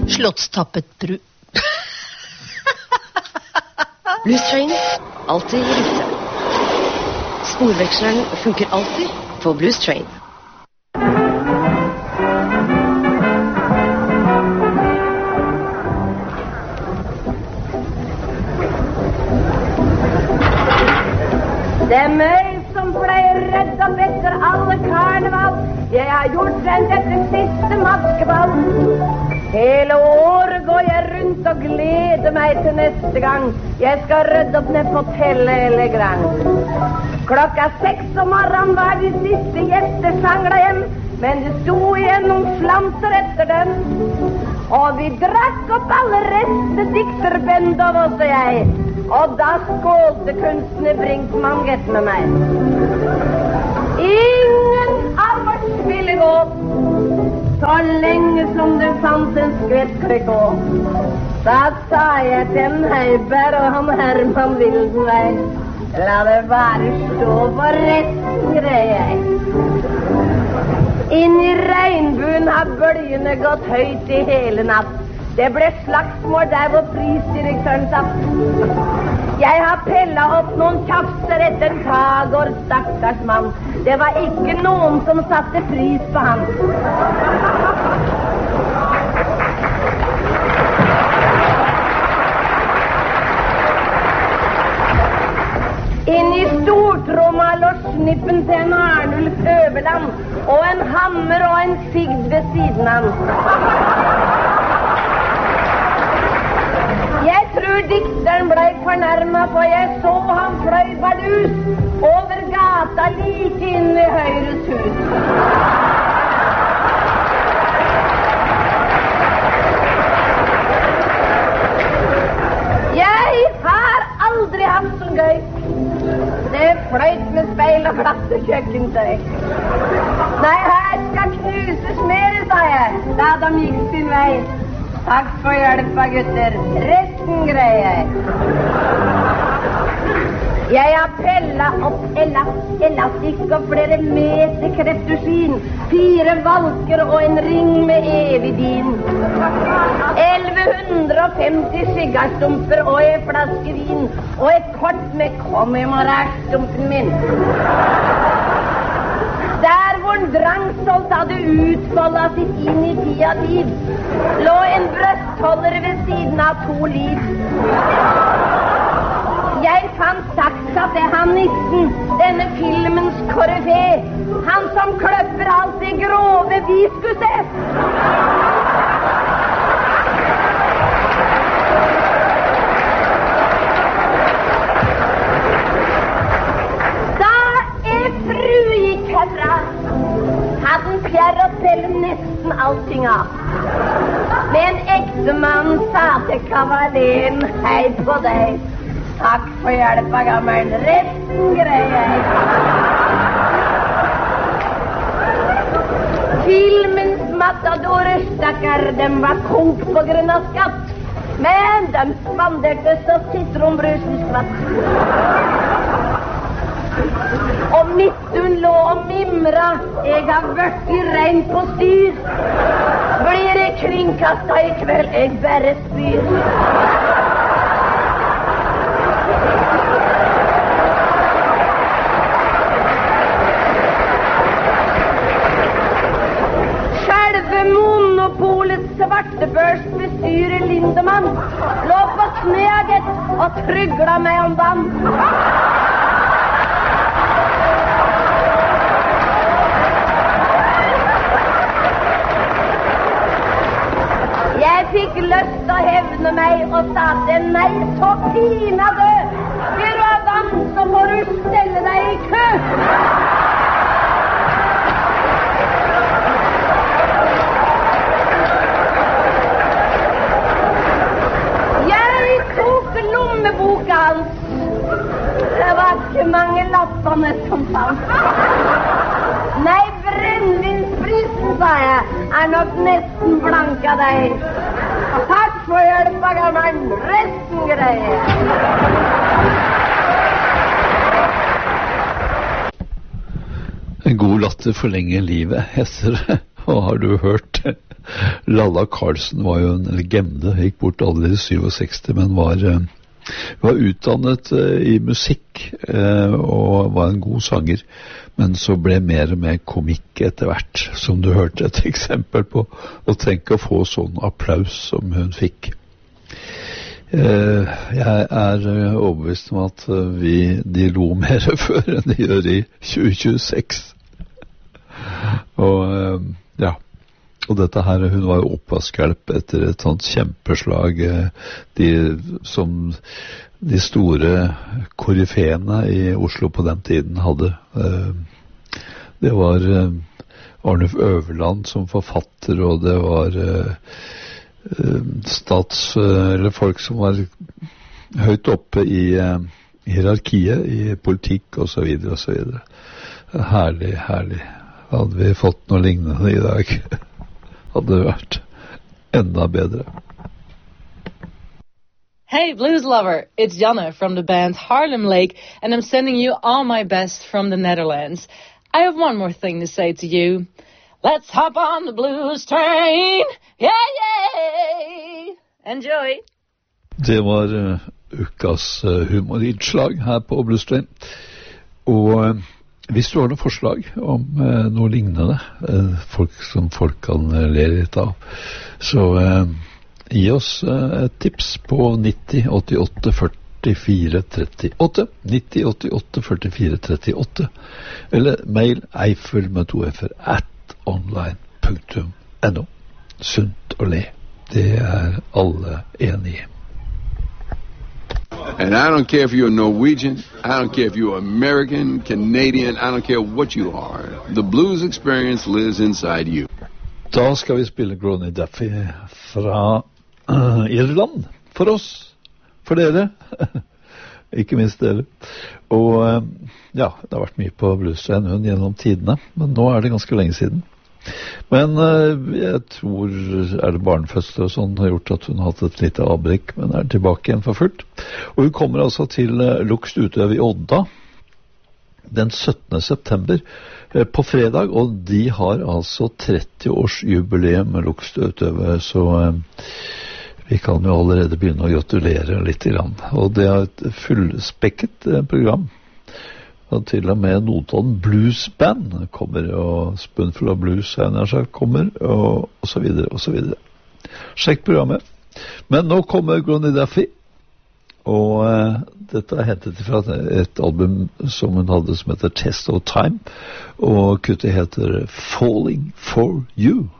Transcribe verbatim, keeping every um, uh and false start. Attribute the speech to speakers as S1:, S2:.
S1: Slottstappet bru.
S2: Blues Train, alltid i rute. Sporveksleren funker alltid på Blues Train.
S3: Det er meg som pleier redd opp etter alle karneval. Jeg har gjort den dette siste maskeball. Hele året går jeg rundt og gleder meg til neste gang. Jeg skal rydde opp ned på Telle-Legrand. Klokka seks om morgenen var de siste gjester sangla hjem, men det sto igjen noen flamter etter dem. Og vi drakk opp alle rester, dikter Bendov og jeg. Og da skålte kunstner Brinkmann gett med meg. Ingen av oss ville gå så lenge som det fanns en skvett krikå. Da sa jeg til Heiberg og han Herman Wildenvei, la det bare stå for resten, greier jeg. Inn i regnbuen har bølgene gått høyt i hele natt. Det ble slagsmål der hvor prisdirektøren satt. Jeg har pellet opp noen tjafser etter Tagård, stakkars mann. Det var ikke noen som satte pris på han. Inn i stortromma lå snippen til en Arnulf Øverland, og en hammer og en sigd ved siden av han. Jeg tror dikteren ble fornærmet, for jeg så han fløy bardus over gata like inn i Høyres hus. Jeg har aldri hatt så gøy. Det fløyt med speil og glatt og kjøkkentøy. Nei, her skal knuses mer, sa jeg, da de gikk sin vei. Takk for hjelpa, gutter. Resten greier jeg. Jeg har pellet opp elast, elastikk og flere meter kreptuskin, fire valker og en ring med evig din. elleve hundre og femti sigarstumper og en flaske vin, og et kort med kom i morgenstumpen min. Der hvor Drangsholt hadde utfoldet sitt initiativ, lå en brøstholder ved siden av to liv. Jeg fant saksa til han nissen, denne filmens koryfé, han som kløpper alt det grove vi skulle se. Da er fru gikk herfra, hadde en Pierre og Pelle nesten allting av. Men ektemann sa til kavaleren, hei på deg. Takk for hjelpa, gammel. Resten greier jeg. Filmens matadorer, stakkar, dem var konk på grunn av skatt. Men de spanderte så sitronbrusen skvatt. Og midtun lå og mimra, jeg har vært i rein på styr. Blir jeg kringkastet i kveld, jeg bare spyr. Selve monopolets svartebørs bestyrer Lindemann lå på kneget og trygla meg om vann. Jeg fikk lyst til å hevne meg og sa til nei, så pina dø. Vil du ha vann, så må du stelle deg i kø. Jeg tok lommeboka hans. Det var ikke mange lappene som fant. Nei, brennevinsprisen, sa jeg, er nok nesten blank av deg. Takk for hjelpa, gammel. Resten greier.
S4: En god latter forlenger livet, heter det.
S1: Og har du hørt Lalla Carlsen var jo en legende, gikk bort aldri i sekstisju, men var, var utdannet i musikk og var en god sanger, men så ble mer og mer komikk etter hvert, som du hørte et eksempel på, og tenk å få sånn applaus som hun fikk. Jeg er overbevist om at vi, de lo mer før enn de gjør i tjue tjueseks. Og ja, og dette her, hun var jo oppvaskhjelp etter et sånt kjempeslag, de, som de store koryfene i Oslo på den tiden hadde. Det var Arnulf Øverland som forfatter, og det var stats, eller folk som var høyt oppe i hierarkiet, i politikk og så videre og så videre. Herlig, herlig. Hadde vi fått noe lignende i dag, hadde det vært enda bedre.
S4: Hey blues lover, it's Janne from the band Harlem Lake, and I'm sending you all my best from the Netherlands. I have one more thing to say to you. Let's hop on the blues train. Yeah, yeah. Enjoy.
S1: Det var uh, ukas uh, humorinnslag her på Blues Train. Og uh, hvis du har noen forslag om uh, noe lignende, uh, folk som folk kan uh, le litt av, så uh, gi oss uh, et tips på nitti åttiåtte førtifire trettiåtte, nitti åttiåtte førtifire trettiåtte, eller mail eifel med to f-er at online punktum no. Sunt å le. Det er alle enige.
S5: And I don't care if you're Norwegian, I don't care if you're American, Canadian, I don't care what you are. The blues experience lives inside you.
S1: Da skal vi spille Gronny Duffy fra uh, Irland. For oss. For dere. Ikke minst dere. Og uh, ja, det har vært mye på bluesstreinen gjennom tidene, men nå er det ganske lenge siden. Men uh, jeg tror er det barnefødsler og sånn har gjort at hun har hatt et lite avbrekk, men er tilbake igjen for fullt. Og hun kommer altså til uh, Luxt Utøv i Odda den syttende september uh, på fredag, og de har altså tretti års jubileum med Luxt Utøv, så uh, vi kan jo allerede begynne å gratulere litt i land. Og det er et fullspekket uh, program. Og til og med Notodden Bluesband kommer, og Spoonful of Blues kommer, og, og så videre, og så videre. Sjekk programmet. Men nå kommer Gronny Duffy, og uh, dette er hentet fra et album som hun hadde som heter Test of Time, og kuttet heter Falling for You.